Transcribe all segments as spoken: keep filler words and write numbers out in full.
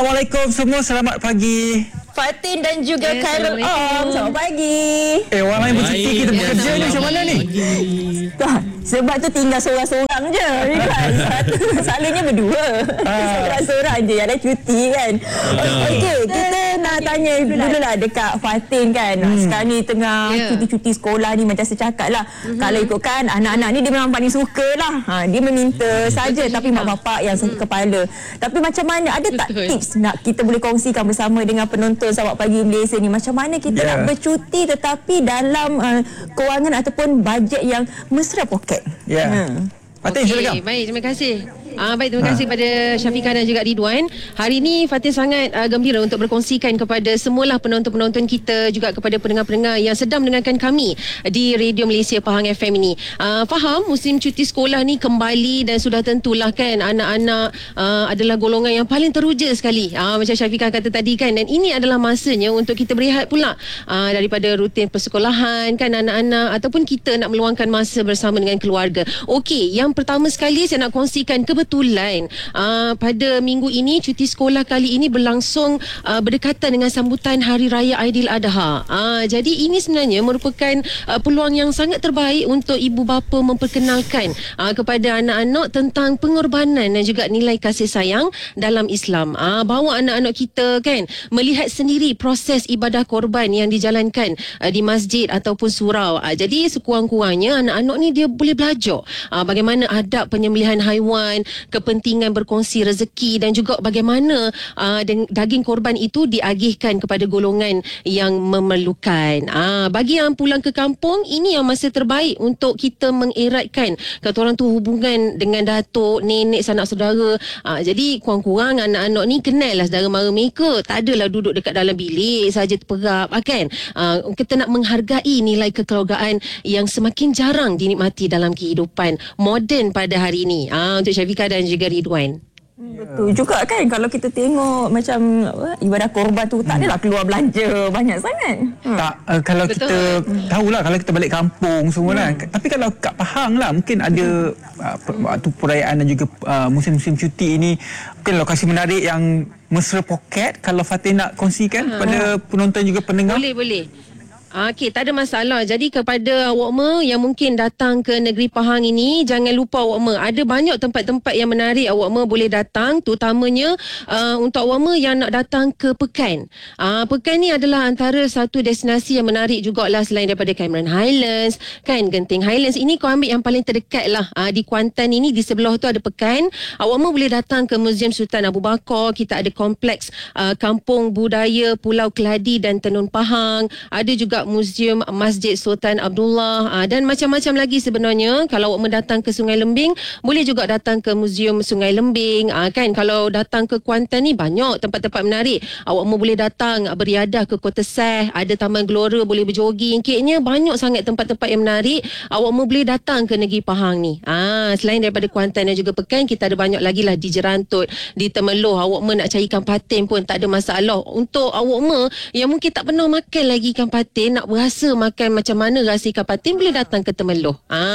Assalamualaikum semua, selamat pagi. Fatin dan juga yes, Khairul Om, selamat pagi. Eh, orang lain bercuti, kita bekerja ni macam mana ni? Tuh, sebab tu tinggal seorang-seorang je kan? Selalunya berdua, seorang-seorang je yang ada cuti kan. Okey, kita nak tanya dululah dekat Fatin kan. hmm. Sekarang ni tengah yeah. cuti-cuti sekolah ni, macam saya cakap lah, mm-hmm. kalau ikutkan anak-anak ni dia memang paling suka lah, ha, dia meminta saja, tapi mak bapak yang sakit kepala. Tapi macam mana, ada tak tips nak kita boleh kongsikan bersama dengan penonton Selamat Pagi Malaysia ni, macam mana kita yeah. nak bercuti tetapi dalam uh, kewangan ataupun bajet yang mesra poket? Ya. Yeah. Hmm. Fatin, okay, silakan. Baik, terima kasih. Ah, baik, terima kasih ha. pada Syafiqah dan juga Ridwan. Hari ini Fatin sangat uh, gembira untuk berkongsikan kepada semualah penonton-penonton kita, juga kepada pendengar-pendengar yang sedang mendengarkan kami di Radio Malaysia Pahang F M ini. Uh, faham musim cuti sekolah ni kembali dan sudah tentulah kan anak-anak uh, adalah golongan yang paling teruja sekali. Uh, macam Syafiqah kata tadi kan, dan ini adalah masanya untuk kita berehat pula uh, daripada rutin persekolahan kan anak-anak, ataupun kita nak meluangkan masa bersama dengan keluarga. Okey, yang pertama sekali saya nak kongsikan kebetulan Kebetulan uh, pada minggu ini cuti sekolah kali ini berlangsung uh, berdekatan dengan sambutan Hari Raya Aidiladha. Uh, jadi ini sebenarnya merupakan uh, peluang yang sangat terbaik untuk ibu bapa memperkenalkan uh, kepada anak-anak tentang pengorbanan dan juga nilai kasih sayang dalam Islam. Uh, bawa anak-anak kita kan melihat sendiri proses ibadah korban yang dijalankan uh, di masjid ataupun surau. Uh, jadi sekurang-kurangnya anak-anak ni dia boleh belajar uh, bagaimana adab penyembelihan haiwan, kepentingan berkongsi rezeki, dan juga bagaimana uh, daging korban itu diagihkan kepada golongan yang memerlukan. Uh, bagi yang pulang ke kampung, ini yang masa terbaik untuk kita mengeratkan kata orang tu hubungan dengan datuk, nenek, sanak saudara. Uh, jadi kurang-kurang anak-anak ni kenal lah saudara mara mereka. Tak adalah duduk dekat dalam bilik saja terperap kan. Uh, kita nak menghargai nilai kekeluargaan yang semakin jarang dinikmati dalam kehidupan moden pada hari ini. Uh, untuk Syafiqah dan juga Ridwan. Betul juga kan, kalau kita tengok macam apa, ibadah korban tu tak adalah keluar belanja banyak sangat. Hmm. Tak, uh, kalau Betul. kita tahulah kalau kita balik kampung semua lah. Hmm. Tapi kalau kat Pahang lah mungkin ada uh, waktu perayaan dan juga uh, musim-musim cuti ini, mungkin lokasi menarik yang mesra poket, kalau Fatin nak kongsikan hmm. pada penonton juga pendengar. Boleh, boleh. Okey, tak ada masalah. Jadi kepada awak semua yang mungkin datang ke negeri Pahang ini, jangan lupa awak semua ada banyak tempat-tempat yang menarik awak semua boleh datang, terutamanya uh, untuk awak semua yang nak datang ke Pekan. Uh, Pekan ni adalah antara satu destinasi yang menarik jugalah selain daripada Cameron Highlands, kan Genting Highlands. Ini kau ambil yang paling terdekat lah. Uh, di Kuantan ini, di sebelah tu ada Pekan. Awak semua boleh datang ke Museum Sultan Abu Bakar. Kita ada kompleks uh, Kampung Budaya Pulau Keladi dan Tenun Pahang. Ada juga Museum Masjid Sultan Abdullah, aa, dan macam-macam lagi sebenarnya. Kalau awak mendatang ke Sungai Lembing, boleh juga datang ke Museum Sungai Lembing, aa, kan. Kalau datang ke Kuantan ni banyak tempat-tempat menarik. Awak mau boleh datang beriadah ke Kota Seh, ada Taman Gelora, boleh berjoging. Keknya banyak sangat tempat-tempat yang menarik. Awak mau boleh datang ke negeri Pahang ni. Aa, selain daripada Kuantan dan juga Pekan, kita ada banyak lagi lah di Jerantut, di Temeloh. Awak mau nak cari ikan patin pun tak ada masalah. Untuk awak mau yang mungkin tak pernah makan lagi ikan patin, nak berasa makan macam mana rasa ikan patin, boleh datang ke Temeloh. Ah.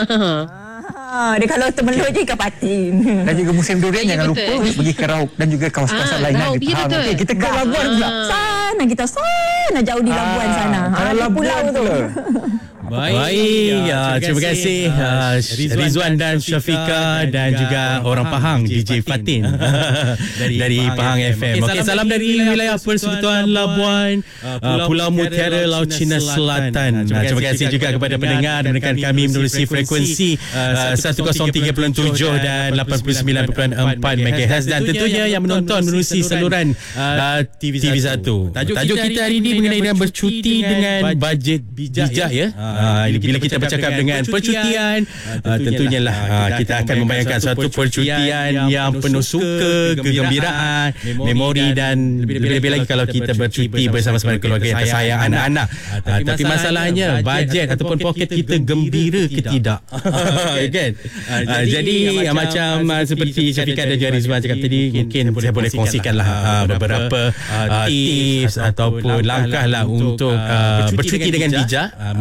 Ah, dia kalau Temeloh je ikan patin. Dan juga musim durian, ya, jangan betul. lupa pergi ke Raub dan juga kawasan-kawasan ah, lain Raub, di Pahang. Okay, kita ke Labuan ah. pula. Sana kita sana jauh di Labuan ah, sana. Ah, Labuan tu. Baik, Baik. Ya, terima kasih uh, Rizwan, Rizwan dan Syafiqah dan, dan juga orang Pahang, D J Fatin dari, dari Pahang F M. Okey, salam dari wilayah Persekutuan Labuan, uh, Pulau Mutiara, Laut Cina Selatan. Uh, terima kasih juga kepada pendengar dan mendengarkan kami menerusi frekuensi uh, seratus tiga puluh tujuh dan lapan puluh sembilan perpuluhan empat megahertz, dan tentunya yang menonton menerusi saluran uh, T V satu. Tajuk kita hari ini mengenai dengan bercuti dengan bajet bijak, ya. Uh, bila kita bercakap dengan percutian, uh, tentunya lah uh, kita akan membayangkan satu percutian yang penuh suka, kegembiraan, memori, dan lebih-lebih lagi kalau kita bercuti bersama-sama keluarga yang tersayang, anak-anak. Uh, tapi masalahnya bajet ataupun poket kita gembira ke tidak? Kan? Uh, jadi uh, macam uh, seperti Syafiqah dan juga Rizwan cakap tadi, mungkin saya boleh kongsikanlah uh, beberapa uh, tips ataupun langkah lah untuk uh, bercuti dengan bijak, uh, menguruskan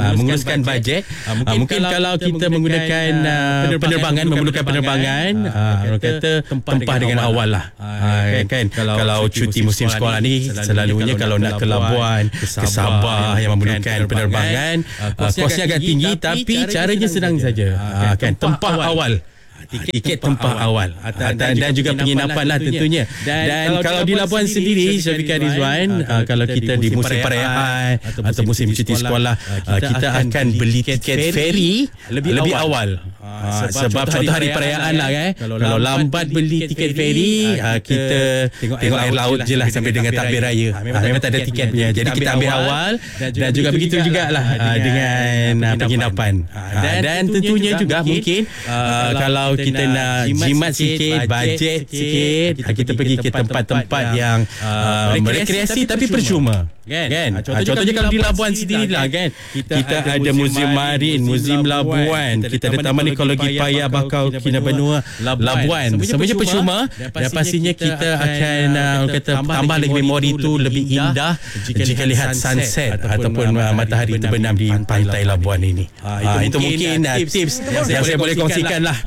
berasaskan bajet. Uh, mungkin kalau kita menggunakan uh, penerbangan, memerlukan penerbangan, uh, orang kata tempah dengan awal lah. Uh, kan kalau cuti musim sekolah ni selalunya kalau nak ke Labuan, ke Sabah yang memerlukan penerbangan, uh, kosnya agak tinggi tapi caranya senang saja. Uh, kan tempah awal. Tiket tempah awal, awal. Dan, dan juga penginapan lah tentunya. Dan, dan kalau di Labuan sendiri, Syafiqah Rizwan, uh, kalau kita di musim perayaan atau musim cuti sekolah, uh, kita akan beli tiket feri lebih, lebih awal. Uh, sebab contoh hari perayaan lah kan. Kalau lambat beli tiket feri, uh, kita tengok air laut je lah sampai dengan takbir raya. Memang tak ada tiket punya. Jadi kita ambil awal. Dan juga begitu jugalah dengan penginapan. Dan tentunya juga mungkin kalau kita nak jimat sikit, bajet sikit, kita pergi ke tempat-tempat yang uh, rekreasi tapi percuma. Kan? kan? Contohnya, Contohnya kalau di Labuan sendiri lah kan. Kita, kita ada, ada Museum Marin, Museum Labuan, kita ada Taman Ekologi Paya Bakau Kinabalu Labuan. Semuanya percuma dan pastinya kita akan uh, kata tambah lagi memori itu lebih indah jika lihat sunset ataupun matahari terbenam di pantai Labuan ini. Itu mungkin tips yang saya boleh kongsikan lah.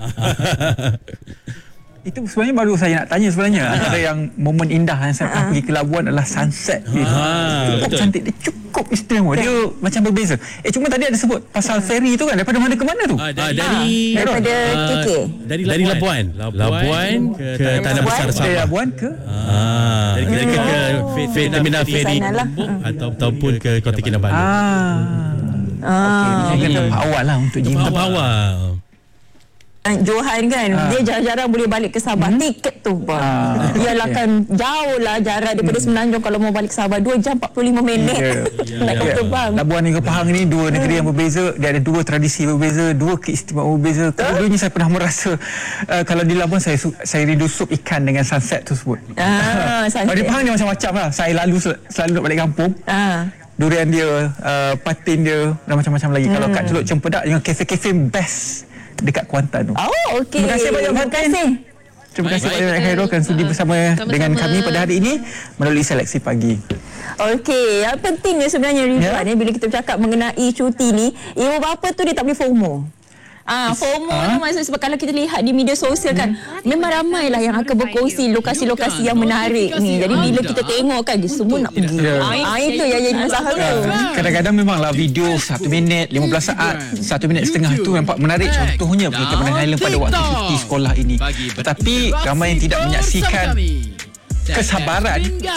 Itu sebenarnya baru saya nak tanya sebenarnya. Antara yang momen indah yang saya pernah pergi ke Labuan adalah sunset. Ah, cukup betul. cantik, dia cukup istimewa. Dia macam berbeza. Eh cuma tadi ada sebut pasal feri tu kan, daripada mana ke mana tu? Ah, dari Ah, daripada K K. Dari dari Labuan. Labuan ke Tanah Besar Dari Sabah. Labuan ke Ah, dari ke, ke, ke terminal feri Sana lah. atau ataupun ke Kota Kinabalu. Ah. Ah. Okey, kita tempat awal lah untuk jimat. Tempat awal. Johan kan, Ah. dia jarang-jarang boleh balik ke Sabah. Hmm? Tiket tu pun. Ah, Ialah okey. kan jauh lah jarak daripada Semenanjung kalau mau balik ke Sabah. dua jam empat puluh lima minit. Ya. Nak Ya. terbang. Labuan dengan Pahang ni dua negeri yang berbeza. Dia ada dua tradisi berbeza, dua keistimewaan berbeza. Keduanya saya pernah merasa uh, kalau di Labuan saya su- saya rindu sup ikan dengan sunset tersebut. Ah, sunset. Kalau di Pahang dia macam-macam lah. Saya lalu sel- selalu nak balik kampung. Ah. Durian dia, uh, patin dia dan macam-macam lagi. Hmm. Kalau kat Teluk Cempedak dengan kafe-kafe best dekat Kuantan tu. Oh, okey. Terima kasih banyak, Terima Fatin. kasih. Terima kasih Baik, banyak baik. Khairul kerana sudi bersama Sama-sama. dengan kami pada hari ini melalui seleksi pagi. Okey, yang pentingnya sebenarnya Rizwan Ya. ya. Bila kita bercakap mengenai cuti ni, ibu bapa tu dia tak boleh FOMO. Ah, FOMO Ah. tu maksud sebab kalau kita lihat di media sosial kan, memang ramailah yang akan berkongsi lokasi-lokasi yang menarik ni. Jadi bila kita tengok kan, dia semua nak pergi. Ya. Ah, itu yang jadi masalah tu. Kadang-kadang memanglah video satu minit, lima belas saat, satu minit setengah tu nampak menarik. Contohnya pergi ke Penang Island pada waktu cuti sekolah ini. Tetapi ramai yang tidak menyaksikan kesabaran